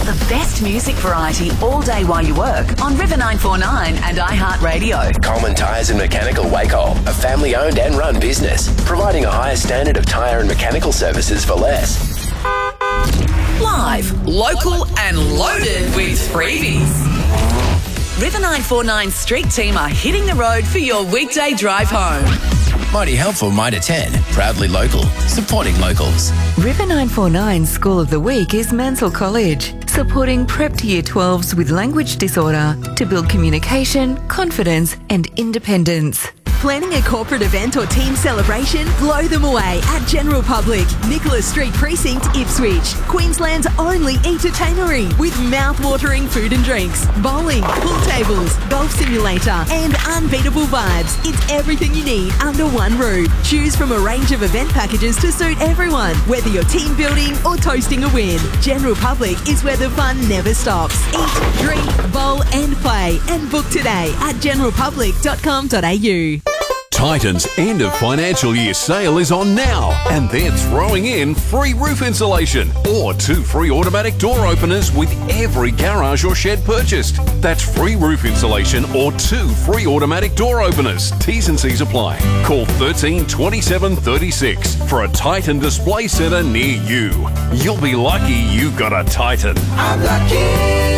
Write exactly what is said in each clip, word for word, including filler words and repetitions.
The best music variety all day while you work on River nine four nine and iHeartRadio. Coleman Tyres and Mechanical Wacol, a family-owned and run business, providing a higher standard of tyre and mechanical services for less. Live, local and loaded with freebies. River nine four nine Street Team are hitting the road for your weekday drive home. Mighty helpful, Mitre ten, proudly local, supporting locals. River nine four nine School of the Week is Mansell College, supporting prep to Year twelves with language disorder to build communication, confidence and independence. Planning a corporate event or team celebration? Blow them away at General Public, Nicholas Street Precinct, Ipswich. Queensland's only entertainery with mouth-watering food and drinks, bowling, pool tables, golf simulator and unbeatable vibes. It's everything you need under one roof. Choose from a range of event packages to suit everyone, whether you're team building or toasting a win. General Public is where the fun never stops. Eat, drink, bowl and play, and book today at general public dot com dot a u. Titan's end of financial year sale is on now, and they're throwing in free roof insulation or two free automatic door openers with every garage or shed purchased. That's free roof insulation or two free automatic door openers. T's and C's apply. Call thirteen twenty-seven thirty-six for a Titan display centre near you. You'll be lucky you got a Titan. I'm lucky.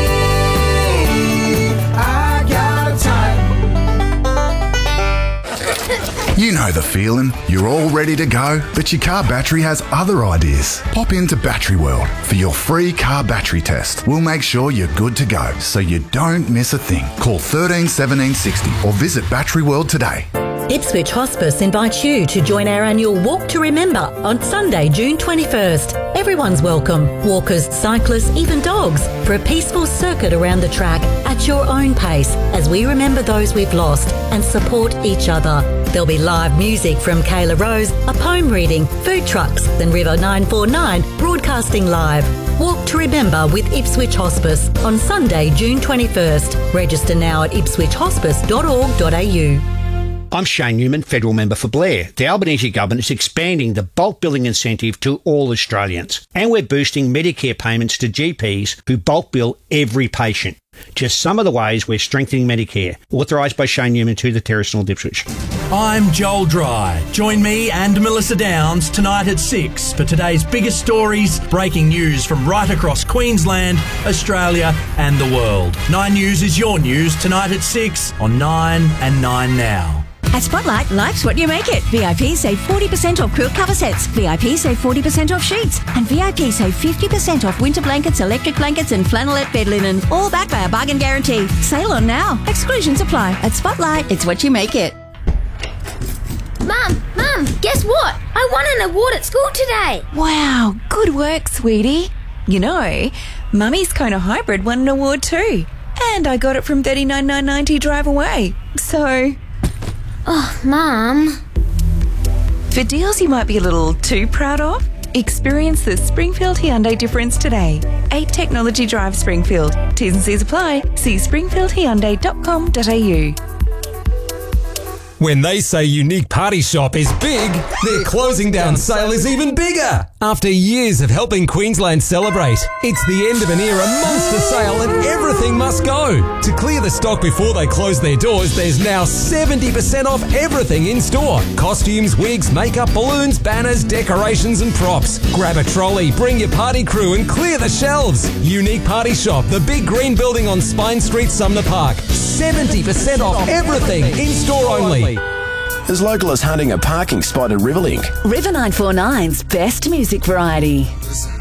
I got a Titan. You know the feeling. You're all ready to go, but your car battery has other ideas. Pop into Battery World for your free car battery test. We'll make sure you're good to go, so you don't miss a thing. Call thirteen seventeen sixty or visit Battery World today. Ipswich Hospice invites you to join our annual Walk to Remember on Sunday, June twenty-first. Everyone's welcome. Walkers, cyclists, even dogs, for a peaceful circuit around the track at your own pace as we remember those we've lost and support each other. There'll be live music from Kayla Rose, a poem reading, food trucks, and River nine four nine broadcasting live. Walk to Remember with Ipswich Hospice on Sunday, June twenty-first. Register now at ipswich hospice dot org dot a u. I'm Shane Newman, Federal Member for Blair. The Albanese Government is expanding the bulk billing incentive to all Australians. And we're boosting Medicare payments to G Ps who bulk bill every patient. Just some of the ways we're strengthening Medicare. Authorised by Shane Newman to the Terrace North Ipswich. I'm Joel Dry. Join me and Melissa Downs tonight at six for today's biggest stories, breaking news from right across Queensland, Australia and the world. Nine News is your news tonight at six on Nine and Nine Now. At Spotlight, life's what you make it. V I P save forty percent off quilt cover sets. V I P save forty percent off sheets. And V I P save fifty percent off winter blankets, electric blankets and flannelette bed linen. All backed by a bargain guarantee. Sale on now. Exclusions apply. At Spotlight, it's what you make it. Mum, Mum, guess what? I won an award at school today. Wow, good work, sweetie. You know, Mummy's Kona Hybrid won an award too. And I got it from thirty-nine thousand nine hundred ninety Drive Away. So... Oh, Mum. For deals you might be a little too proud of, experience the Springfield Hyundai difference today. eight Technology Drive Springfield. T's and C's apply. See springfield hyundai dot com dot a u. When they say Unique Party Shop is big, their closing down sale is even bigger. After years of helping Queensland celebrate, it's the end of an era monster sale and everything must go. To clear the stock before they close their doors, there's now seventy percent off everything in store. Costumes, wigs, makeup, balloons, banners, decorations and props. Grab a trolley, bring your party crew and clear the shelves. Unique Party Shop, the big green building on Spine Street, Sumner Park. seventy percent off everything in store only. As local as hunting a parking spot at Riverlink. River nine four nine's best music variety.